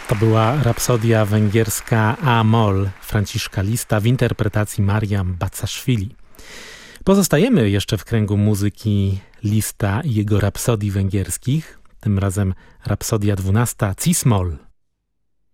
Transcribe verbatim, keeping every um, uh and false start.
To była rapsodia węgierska A-moll Franciszka Lista w interpretacji Mariam Batsashvili. Pozostajemy jeszcze w kręgu muzyki Lista i jego rapsodii węgierskich. Tym razem rapsodia dwunasta Cis-moll.